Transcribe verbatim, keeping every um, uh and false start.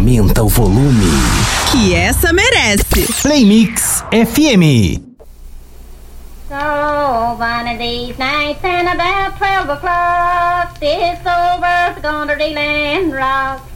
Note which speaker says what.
Speaker 1: Aumenta o volume,
Speaker 2: que essa merece.
Speaker 1: Play Mix F M.
Speaker 3: So one of these nights and about twelve o'clock, this old world's gonna reel and rock.